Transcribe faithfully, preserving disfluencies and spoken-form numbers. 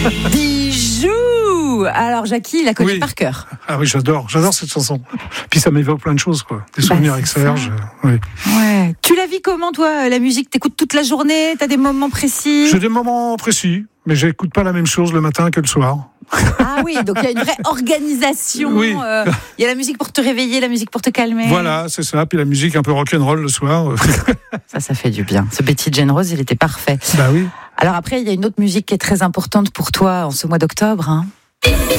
Bijou. Alors Jackie, il la connaît Oui. par cœur. Ah oui, j'adore, j'adore cette chanson. Puis ça m'évoque plein de choses, quoi. Des souvenirs Bah, avec c'est Serge. euh, Oui. Ouais. Tu la vis comment, toi, la musique? T'écoutes toute la journée? T'as des moments précis? J'ai des moments précis, mais j'écoute pas la même chose le matin que le soir. Ah oui, donc il y a une vraie organisation. Oui. euh, Il y a la musique pour te réveiller, la musique pour te calmer. Voilà, c'est ça. Puis la musique un peu rock'n'roll le soir. Ça, ça fait du bien. Ce Betty Jane Rose, il était parfait. Bah oui. Alors après, il y a une autre musique qui est très importante pour toi en ce mois d'octobre. Hein.